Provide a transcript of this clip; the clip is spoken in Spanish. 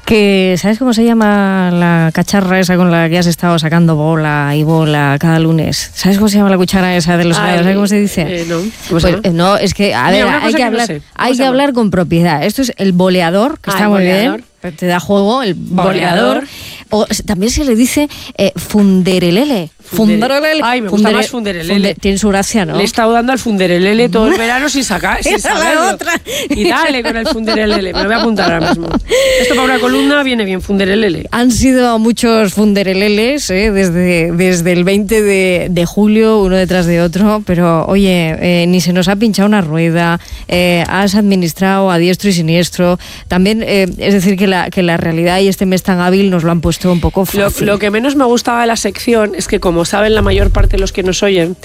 Que, ¿sabes cómo se llama la cacharra esa con la que has estado sacando bola y bola cada lunes? ¿Sabes cómo se llama la cuchara esa de los helados? ¿Sabes cómo se dice? No. ¿Cómo se llama? No, es que, a ver, hay que hablar con propiedad. Esto es el boleador, que está muy bien. Te da juego, el boleador. O también se le dice funderelele. Funderelele. Ay, me gusta más funderelele. Tiene su gracia, ¿no? Le he estado dando al funderelele todo el verano sin saberlo. La otra. Y dale con el funderelele. Me lo voy a apuntar ahora mismo. Esto para una columna viene bien, funderelele. Han sido muchos fundereleles desde el 20 de julio, uno detrás de otro, pero oye, ni se nos ha pinchado una rueda, has administrado a diestro y siniestro. También, es decir, que la realidad y este mes tan hábil nos lo han puesto un poco fácil. Lo que menos me gustaba de la sección es que, como saben la mayor parte de los que nos oyen,